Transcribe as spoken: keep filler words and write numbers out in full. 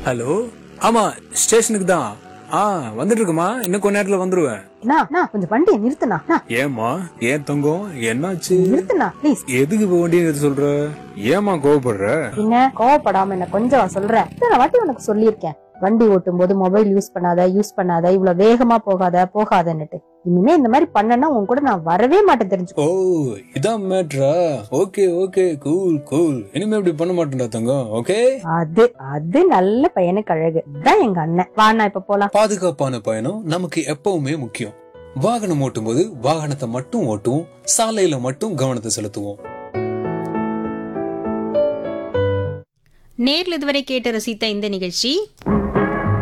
Hello, ஆமா ஸ்டேஷனுக்கு தான். ஆ வந்துட்டு இருக்குமா, இன்னும் கொஞ்ச நேரத்துல வந்துருவேன். கொஞ்சம் வண்டியை நிறுத்துனா. ஏமா ஏன் தங்கம், என்னாச்சு? நிறுத்துனா ப்ளீஸ். எதுக்கு இப்ப வண்டியை நிறுத்த சொல்ற? ஏமா கோவப்படுற? என்ன கோவப்படாம என்ன கொஞ்சம் சொல்றேன். இத்தனை வாட்டி உனக்கு சொல்லியிருக்கேன், வண்டி ஓட்டும் போது மொபைல் யூஸ் பண்ணாத யூஸ் பண்ணாத இவ்வளவு வேகமா போகாத போகாதன்னுட்டு. இனிமே இந்த மாதிரி பண்ணனா உன் கூட நான் வரவே மாட்டேன், தெரிஞ்சுக்கோ. ஓ இதான் மேட்ரா? Okay okay, cool cool. இனிமே இப்படி பண்ண மாட்டேன்டா தங்கம். ஓகே, அது அது நல்ல பையனுக்கு அழகு தான் எங்க அண்ணன். வாண்ணா இப்ப போலாம். பாதுகாப்பான பயணம் நமக்கு எப்பவுமே முக்கியம். வாகனம் ஓட்டும் போது வாகனத்தை மட்டும் ஓட்டுவோம், சாலையில மட்டும் கவனத்தை செலுத்துவோம். நேர்ல இதுவரை கேட்டு ரசித்த இந்த நிகழ்ச்சி